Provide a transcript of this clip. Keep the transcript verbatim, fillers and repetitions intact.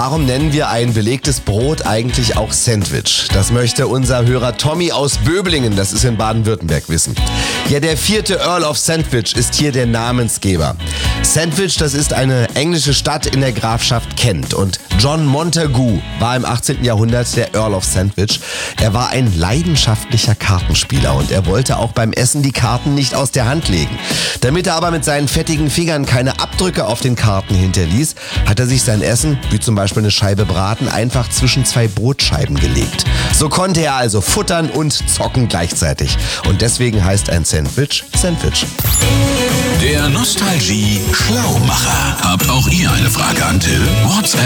Warum nennen wir ein belegtes Brot eigentlich auch Sandwich? Das möchte unser Hörer Tommy aus Böblingen, das ist in Baden-Württemberg, wissen. Ja, der vierte Earl of Sandwich ist hier der Namensgeber. Sandwich, das ist eine englische Stadt in der Grafschaft Kent. Und John Montagu war im achtzehnten Jahrhundert der Earl of Sandwich. Er war ein leidenschaftlicher Kartenspieler und er wollte auch beim Essen die Karten nicht aus der Hand legen. Damit er aber mit seinen fettigen Fingern keine Abdrücke auf den Karten hinterließ, hat er sich sein Essen, wie zum Beispiel eine Scheibe Braten, einfach zwischen zwei Brotscheiben gelegt. So konnte er also futtern und zocken gleichzeitig. Und deswegen heißt ein Sandwich Sandwich. Der Nostalgie-Schlaumacher. Habt auch ihr eine Frage an Till? WhatsApp